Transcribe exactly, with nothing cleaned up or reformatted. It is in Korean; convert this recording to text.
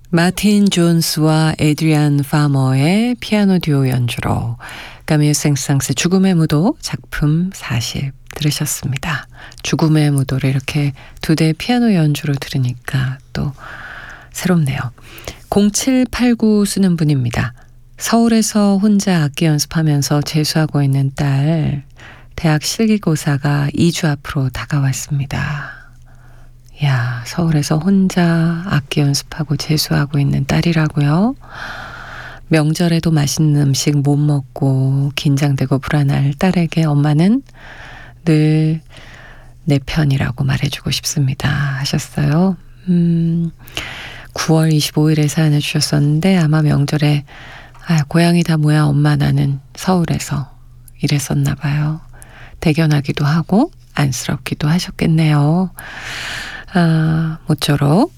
마틴 존스와 에드리안 파머의 피아노 듀오 연주로 까미유 생상스의 죽음의 무도 작품 사십 들으셨습니다. 죽음의 무도를 이렇게 두 대의 피아노 연주로 들으니까 또 새롭네요. 공칠팔구 쓰는 분입니다. 서울에서 혼자 악기 연습하면서 재수하고 있는 딸 대학 실기고사가 이 주 앞으로 다가왔습니다. 야, 서울에서 혼자 악기 연습하고 재수하고 있는 딸이라고요? 명절에도 맛있는 음식 못 먹고 긴장되고 불안할 딸에게 엄마는 늘 내 편이라고 말해주고 싶습니다 하셨어요. 음, 구월 이십오일에 사연을 주셨었는데 아마 명절에 아, 고향이 다 뭐야 엄마 나는 서울에서 이랬었나 봐요. 대견하기도 하고 안쓰럽기도 하셨겠네요. 아, 모쪼록